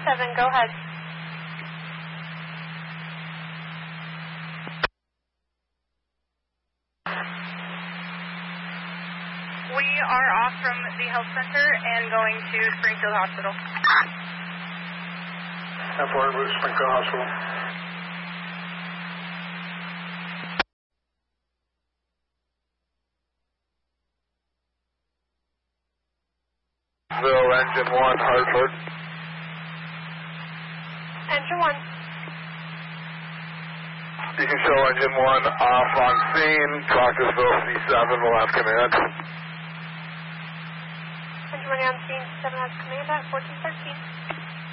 7, go ahead. We are off from the health center and going to Springfield Hospital. F4, move to Springfield Hospital. Engine 1, Hartford. Engine 1. You can show Engine 1 off on scene. Caucusville C7 will have command. Engine 1 on scene, 7 has command at 1413.